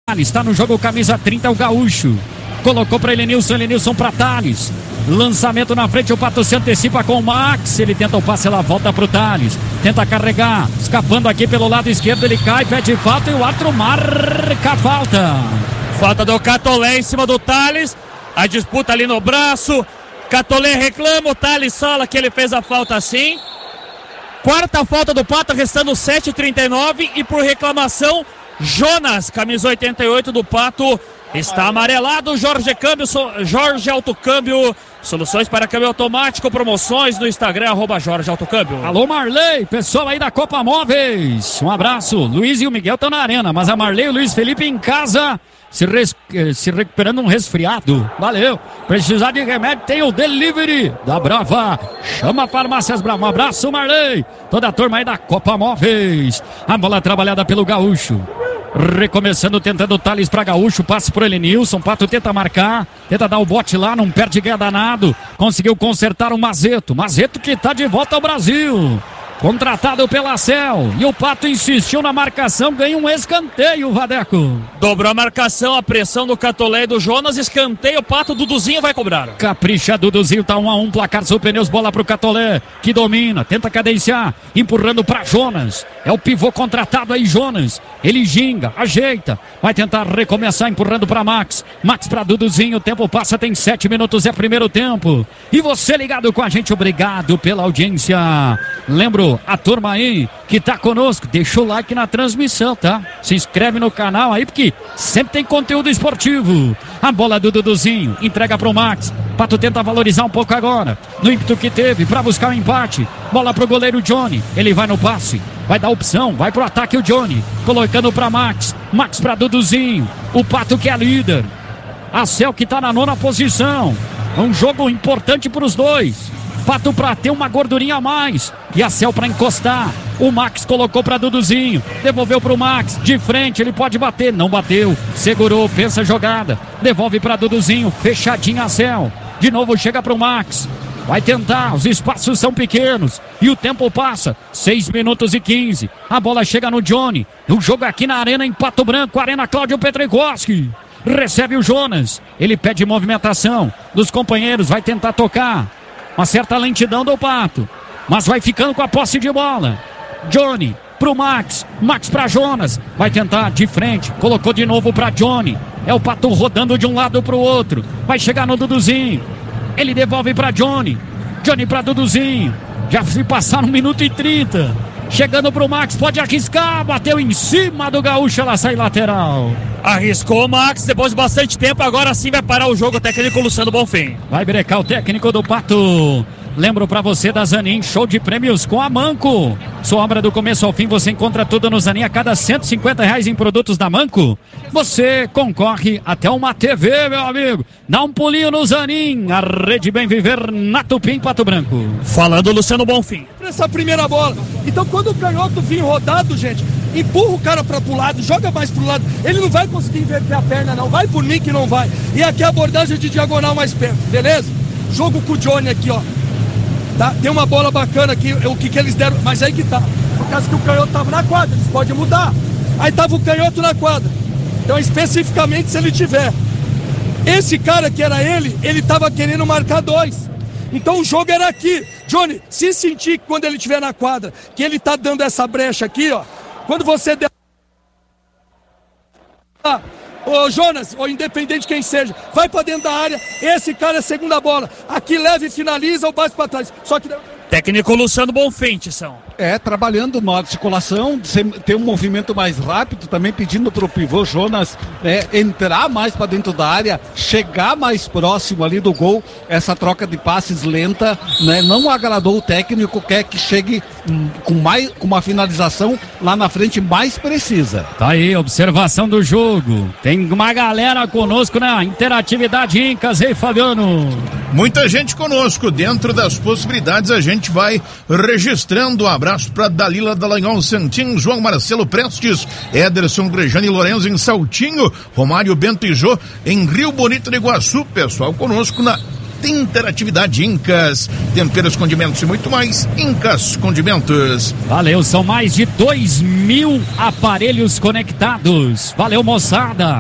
Está no jogo camisa 30, o Gaúcho. Colocou para Elenilson para Thales. Lançamento na frente, o Pato se antecipa com o Max. Ele tenta o passe, ela volta pro Thales. Tenta carregar, escapando aqui pelo lado esquerdo. Ele cai, pede falta e o árbitro marca a falta. Falta do Catolé em cima do Thales. A disputa ali no braço. Catolé reclama, o Thales fala que ele fez a falta sim. Quarta falta do Pato, restando 7h39. E por reclamação, Jonas, camisa 88 do Pato, está amarelado. Jorge Autocâmbio, soluções para câmbio automático, promoções no Instagram, @Jorge Autocâmbio. Alô Marley, pessoal aí da Copa Móveis, um abraço. Luiz e o Miguel estão na arena, mas a Marley e o Luiz Felipe em casa, se recuperando um resfriado. Valeu, precisar de remédio, tem o delivery da Brava, chama Farmácias Brava. Um abraço Marley, toda a turma aí da Copa Móveis. A bola trabalhada pelo Gaúcho. Recomeçando, tentando o Thales para Gaúcho, passe pro Elenilson, Pato tenta marcar, tenta dar o bote lá, não perde guia danado, conseguiu consertar o Mazeto que tá de volta ao Brasil, contratado pela Cel, e o Pato insistiu na marcação, ganha um escanteio, Vadeco. Dobrou a marcação, a pressão do Catolé e do Jonas, escanteio, o Pato, Duduzinho vai cobrar. Capricha, Duduzinho, tá 1-1, placar sobre pneus, bola pro Catolé, que domina, tenta cadenciar, empurrando pra Jonas, é o pivô contratado aí, Jonas, ele ginga, ajeita, vai tentar recomeçar, empurrando pra Max pra Duduzinho, o tempo passa, tem 7 minutos, é primeiro tempo, e você ligado com a gente, obrigado pela audiência. Lembro a turma aí que tá conosco, deixa o like na transmissão, tá? Se inscreve no canal aí, porque sempre tem conteúdo esportivo. A bola do Duduzinho, entrega pro Max. Pato tenta valorizar um pouco agora, no ímpeto que teve pra buscar o empate. Bola pro goleiro Johnny, ele vai no passe, vai dar opção, vai pro ataque o Johnny, colocando pra Max pra Duduzinho. O Pato que é líder, a Cel que tá na 9ª posição. Um jogo importante pros dois. Pato pra ter uma gordurinha a mais e a Cel pra encostar. O Max colocou pra Duduzinho, devolveu pro Max, de frente, ele pode bater, não bateu, segurou, pensa a jogada, devolve pra Duduzinho, fechadinha a Cel, de novo chega pro Max, vai tentar, os espaços são pequenos e o tempo passa, 6 minutos e 15, a bola chega no Johnny, o jogo aqui na arena em Pato Branco, Arena Cláudio Petrekoski, recebe o Jonas, ele pede movimentação dos companheiros, vai tentar tocar. Uma certa lentidão do Pato, mas vai ficando com a posse de bola. Johnny pro Max pra Jonas, vai tentar de frente, colocou de novo pra Johnny. É o Pato rodando de um lado pro outro, vai chegar no Duduzinho, ele devolve pra Johnny pra Duduzinho, já se passaram 1 minuto e 30, chegando pro Max, pode arriscar, bateu em cima do Gaúcho, ela sai lateral. Arriscou o Max, depois de bastante tempo, agora sim vai parar o jogo, o técnico Luciano Bonfim. Vai brecar o técnico do Pato. Lembro pra você da Zanin, show de prêmios com a Manco. Sua obra do começo ao fim, você encontra tudo no Zanin. A cada R$150 em produtos da Manco, você concorre até uma TV, meu amigo. Dá um pulinho no Zanin, a Rede Bem Viver na Tupim, Pato Branco. Falando Luciano Bonfim. Essa primeira bola. Então quando o canhoto vir rodado, gente, empurra o cara pro lado, joga mais pro lado. Ele não vai conseguir inverter a perna, não. Vai por mim que não vai. E aqui a abordagem de diagonal mais perto, beleza? Jogo com o Johnny aqui, ó. Tá? Tem uma bola bacana aqui, o que eles deram, mas aí que tá. Por causa que o canhoto tava na quadra, eles podem mudar. Aí tava o canhoto na quadra. Então, especificamente, se ele tiver. Esse cara que era ele tava querendo marcar 2. Então o jogo era aqui. Johnny, se sentir que quando ele estiver na quadra, que ele tá dando essa brecha aqui, ó. Quando você der. Ô Jonas, ou independente de quem seja, vai pra dentro da área, esse cara é segunda bola, aqui leva e finaliza ou bate pra trás, só que... Técnico Luciano Bonfim, Tição. Trabalhando na articulação, ter um movimento mais rápido, também pedindo pro pivô Jonas entrar mais para dentro da área, chegar mais próximo ali do gol. Essa troca de passes lenta, né, não agradou o técnico, quer que chegue com uma finalização lá na frente mais precisa. Tá aí, observação do jogo. Tem uma galera conosco na interatividade Incas, hein, Fabiano? Muita gente conosco, dentro das possibilidades a gente vai registrando. Um abraço para Dalila Dallagnol Santin, João Marcelo Prestes, Ederson Grejane Lorenzo em Saltinho, Romário Bento e Jô em Rio Bonito do Iguaçu. Pessoal conosco na interatividade Incas, temperos, condimentos e muito mais. Incas Condimentos. Valeu, são mais de 2.000 aparelhos conectados. Valeu, moçada.